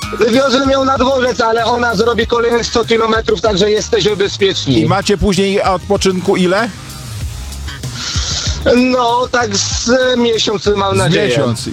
Wywiozłem ją na dworzec, ale ona zrobi kolejne 100 kilometrów, także jesteśmy bezpieczni. I macie później odpoczynku ile? No, tak z miesiąc mam nadzieję. Miesiąc.